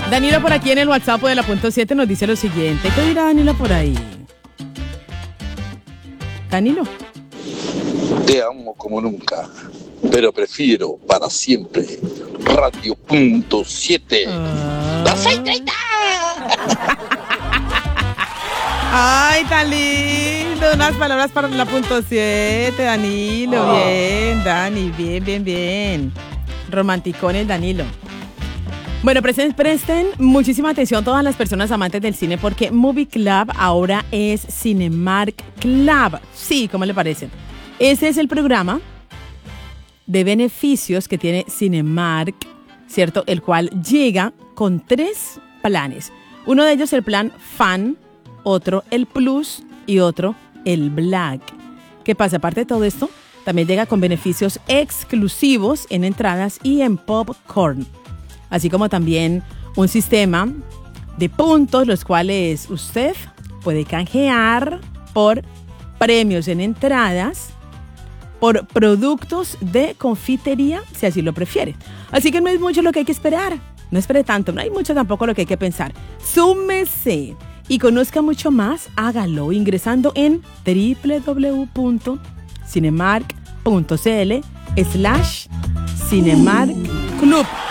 Danilo por aquí en el WhatsApp de la punto 7 nos dice lo siguiente. ¿Qué dirá Danilo por ahí? Danilo. Te amo como nunca, pero prefiero para siempre Radio Punto 7. ¡Las 6:30! Ay, tan lindo. Unas palabras para la punto 7, Danilo. Bien, Dani, bien. Romanticón el Danilo. Bueno, presten muchísima atención todas las personas amantes del cine porque Movie Club ahora es Cinemark Club. Sí, ¿cómo le parece? Ese es el programa de beneficios que tiene Cinemark, ¿cierto? El cual llega con 3 planes. Uno de ellos el plan Fan, otro el Plus y otro el Black. ¿Qué pasa? Aparte de todo esto, también llega con beneficios exclusivos en entradas y en popcorn. Así como también un sistema de puntos, los cuales usted puede canjear por premios en entradas, por productos de confitería, si así lo prefiere. Así que no es mucho lo que hay que esperar. No espere tanto, no hay mucho tampoco lo que hay que pensar. Súmese y conozca mucho más, hágalo ingresando en www.cinemark.cl/Cinemark Club.